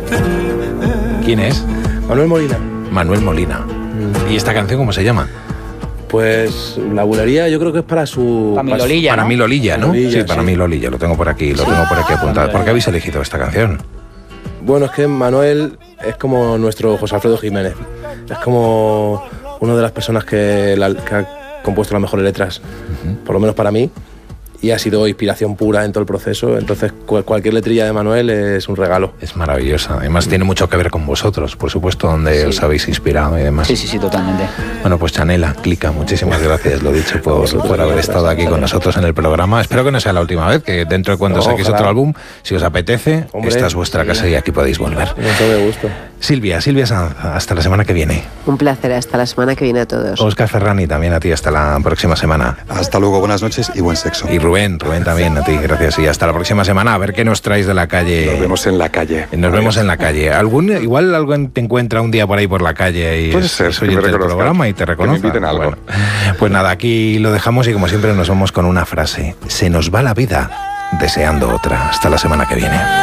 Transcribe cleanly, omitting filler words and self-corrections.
¿Quién es? Manuel Molina. Manuel Molina. ¿Y esta canción cómo se llama? Pues la bulería yo creo que es para su... Para mi Lolilla, Para ¿no? mí Lolilla, ¿no? Lolilla, Sí, para sí. mí Lolilla, lo tengo por aquí apuntado. ¿Por qué habéis elegido esta canción? Bueno, es que Manuel es como nuestro José Alfredo Jiménez. Es como una de las personas que ha compuesto las mejores letras, por lo menos para mí, y ha sido inspiración pura en todo el proceso. Entonces cualquier letrilla de Manuel es un regalo. Es maravillosa. Además tiene mucho que ver con vosotros, por supuesto, donde os habéis inspirado y demás. Sí, totalmente. Bueno, pues Chanela, Clica, muchísimas gracias, lo dicho, por haber estado aquí con nosotros en el programa. Espero que no sea la última vez, que dentro de cuando saquéis otro álbum, si os apetece, esta es vuestra casa y aquí podéis volver. Mucho me gusto. Silvia Sanz, hasta la semana que viene. Un placer, hasta la semana que viene a todos. Óscar Ferrani, también a ti, hasta la próxima semana. Hasta luego, buenas noches y buen sexo. Y Rubén también a ti, gracias. Y hasta la próxima semana, a ver qué nos traéis de la calle. Nos vemos en la calle. Nos vemos en la calle. Igual alguien te encuentra un día por ahí por la calle y es oyente del programa y te reconoce. Que me inviten a algo. Bueno, pues nada, aquí lo dejamos y como siempre nos vamos con una frase. Se nos va la vida deseando otra. Hasta la semana que viene.